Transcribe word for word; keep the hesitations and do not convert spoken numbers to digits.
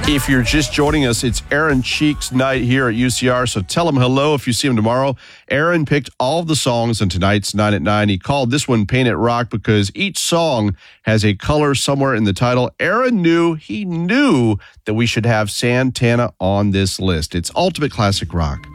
If you're just joining us, it's Aaron Cheek's night here at U C R, so tell him hello if you see him tomorrow. Aaron picked all of the songs in tonight's nine at nine. He called this one Paint It Rock because each song has a color somewhere in the title. Aaron knew, he knew that we should have Santana on this list. It's ultimate classic rock.